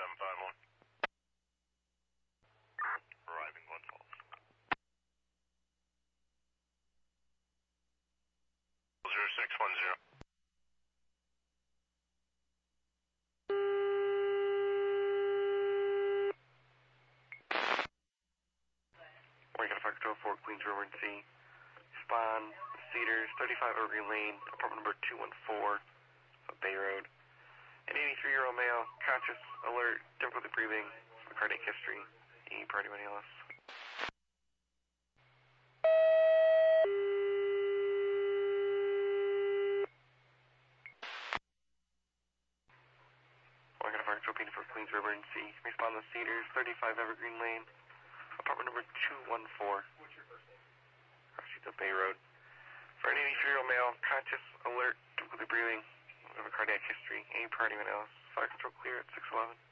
751. Arriving Glen Falls. 0610. Oregon Foxtrot 4, Queens River and C. Spawn, Cedars, 35 Evergreen Lane, apartment number 214, Bay Road. An 83-year-old male, conscious, alert, difficulty breathing, cardiac history, any priority money loss. Oregon Foxtrot P for Queens River and C. Respond to Cedars, 35 Evergreen Lane, apartment number 214. Bay Road. For an 83-year-old male, conscious, alert, difficulty breathing, cardiac history, any priority else. Fire control clear at 611.